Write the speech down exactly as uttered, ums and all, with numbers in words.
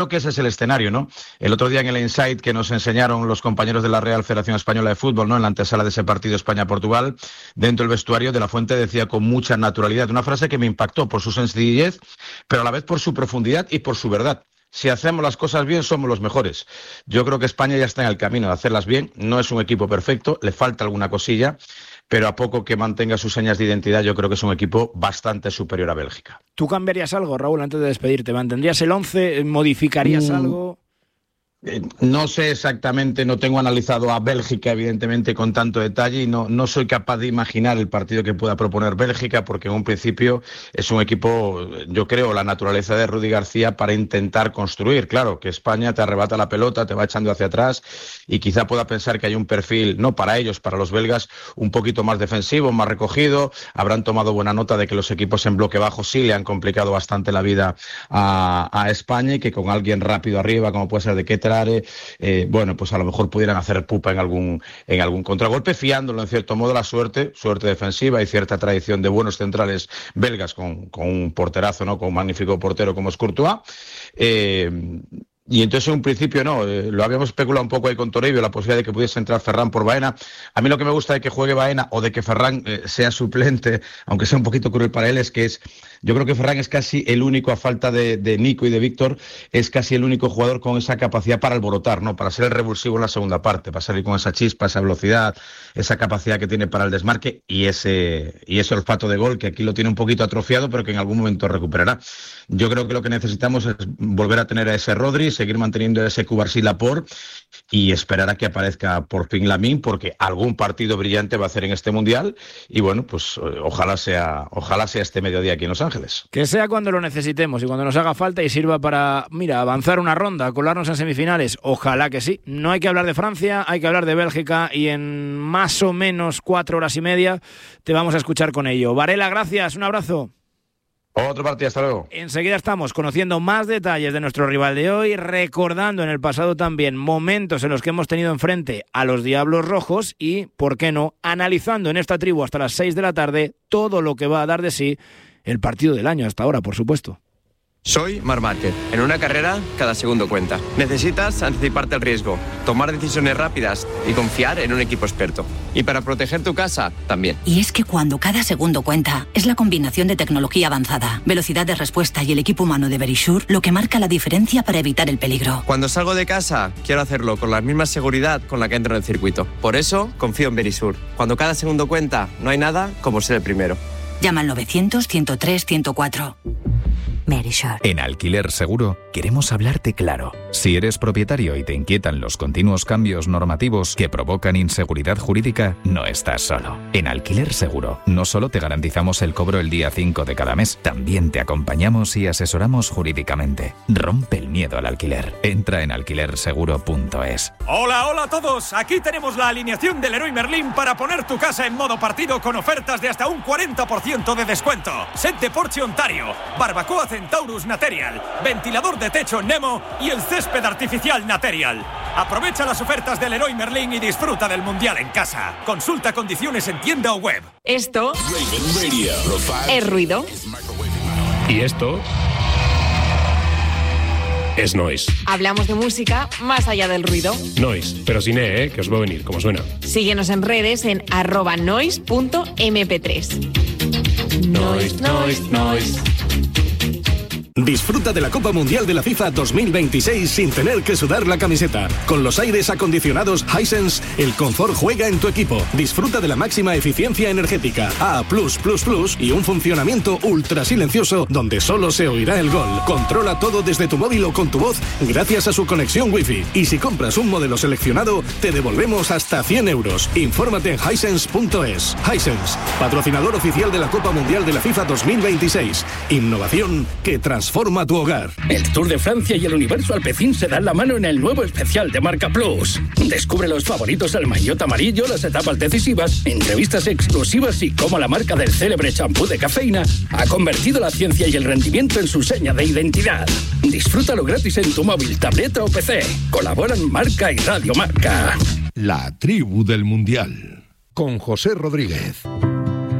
Creo que ese es el escenario, ¿no? El otro día en el Insight que nos enseñaron los compañeros de la Real Federación Española de Fútbol, ¿no? En la antesala de ese partido España-Portugal, dentro del vestuario, De la Fuente decía con mucha naturalidad, una frase que me impactó por su sencillez, pero a la vez por su profundidad y por su verdad. Si hacemos las cosas bien, somos los mejores. Yo creo que España ya está en el camino de hacerlas bien. No es un equipo perfecto, le falta alguna cosilla, pero a poco que mantenga sus señas de identidad, yo creo que es un equipo bastante superior a Bélgica. ¿Tú cambiarías algo, Raúl, antes de despedirte? ¿Mantendrías el once? ¿Modificarías mm. algo? No sé exactamente, no tengo analizado a Bélgica, evidentemente, con tanto detalle y no, no soy capaz de imaginar el partido que pueda proponer Bélgica, porque en un principio es un equipo, yo creo, la naturaleza de Rudi García para intentar construir. Claro, que España te arrebata la pelota, te va echando hacia atrás y quizá pueda pensar que hay un perfil, no para ellos, para los belgas, un poquito más defensivo, más recogido. Habrán tomado buena nota de que los equipos en bloque bajo sí le han complicado bastante la vida a, a España y que con alguien rápido arriba, como puede ser de Keter, Eh, bueno, pues a lo mejor pudieran hacer pupa en algún en algún contragolpe, fiándolo en cierto modo la suerte, suerte defensiva y cierta tradición de buenos centrales belgas con, con un porterazo, ¿no? Con un magnífico portero como es Courtois. Eh, Y entonces en un principio no, eh, lo habíamos especulado un poco ahí con Toribio, la posibilidad de que pudiese entrar Ferran por Baena. A mí lo que me gusta de que juegue Baena o de que Ferran eh, sea suplente, aunque sea un poquito cruel para él, es que es, yo creo que Ferran es casi el único, a falta de, de Nico y de Víctor, es casi el único jugador con esa capacidad para alborotar, ¿no? Para ser el revulsivo en la segunda parte, para salir con esa chispa, esa velocidad, esa capacidad que tiene para el desmarque y ese, y ese olfato de gol que aquí lo tiene un poquito atrofiado, pero que en algún momento recuperará. Yo creo que lo que necesitamos es volver a tener a ese Rodri, seguir manteniendo ese Cubarsí Laporte y esperar a que aparezca por fin Lamine, porque algún partido brillante va a hacer en este Mundial y bueno, pues ojalá sea ojalá sea este mediodía aquí en Los Ángeles. Que sea cuando lo necesitemos y cuando nos haga falta y sirva para, mira, avanzar una ronda, colarnos en semifinales. Ojalá que sí. No hay que hablar de Francia, hay que hablar de Bélgica y en más o menos cuatro horas y media te vamos a escuchar con ello. Varela, gracias, un abrazo. Otro partido, hasta luego. Enseguida estamos conociendo más detalles de nuestro rival de hoy, recordando en el pasado también momentos en los que hemos tenido enfrente a los Diablos Rojos y, por qué no, analizando en esta tribu hasta las seis de la tarde todo lo que va a dar de sí el partido del año hasta ahora, por supuesto. Soy Marc Márquez. En una carrera, cada segundo cuenta. Necesitas anticiparte al riesgo, tomar decisiones rápidas y confiar en un equipo experto. Y para proteger tu casa, también. Y es que cuando cada segundo cuenta, es la combinación de tecnología avanzada, velocidad de respuesta y el equipo humano de Verisure lo que marca la diferencia para evitar el peligro. Cuando salgo de casa, quiero hacerlo con la misma seguridad con la que entro en el circuito. Por eso, confío en Verisure. Cuando cada segundo cuenta, no hay nada como ser el primero. Llama al novecientos, ciento tres, ciento cuatro. Verisure. En Alquiler Seguro queremos hablarte claro. Si eres propietario y te inquietan los continuos cambios normativos que provocan inseguridad jurídica, no estás solo. En Alquiler Seguro no solo te garantizamos el cobro el día cinco de cada mes, también te acompañamos y asesoramos jurídicamente. Rompe el miedo al alquiler. Entra en alquiler seguro punto es. Hola, hola a todos. Aquí tenemos la alineación del Leroy Merlin para poner tu casa en modo partido con ofertas de hasta un cuarenta por ciento de descuento. Set de Porsche Ontario, barbacoa Centaurus Material, ventilador de techo Nemo y el césped artificial Material. Aprovecha las ofertas del Leroy Merlin y disfruta del Mundial en casa. Consulta condiciones en tienda o web. Esto es ruido. Y esto es noise. Hablamos de música más allá del ruido. Noise, pero sin E, ¿eh? Que os va a venir, como suena. Síguenos en redes en arroba noise punto eme pe tres. Noise, noise, noise. Disfruta de la Copa Mundial de la FIFA dos mil veintiséis sin tener que sudar la camiseta. Con los aires acondicionados Hisense, el confort juega en tu equipo. Disfruta de la máxima eficiencia energética A plus plus plus y un funcionamiento ultra silencioso donde solo se oirá el gol. Controla todo desde tu móvil o con tu voz gracias a su conexión Wi-Fi. Y si compras un modelo seleccionado, te devolvemos hasta cien euros. Infórmate en hisense punto es. Hisense, patrocinador oficial de la Copa Mundial de la FIFA dos mil veintiséis. Innovación que transforma tu hogar. El Tour de Francia y el Universo Alpecin se dan la mano en el nuevo especial de Marca Plus. Descubre los favoritos al maillot amarillo, las etapas decisivas, entrevistas exclusivas y cómo la marca del célebre champú de cafeína ha convertido la ciencia y el rendimiento en su seña de identidad. Disfrútalo gratis en tu móvil, tableta o pe ce. Colaboran Marca y Radio Marca. La tribu del Mundial. Con José Rodríguez.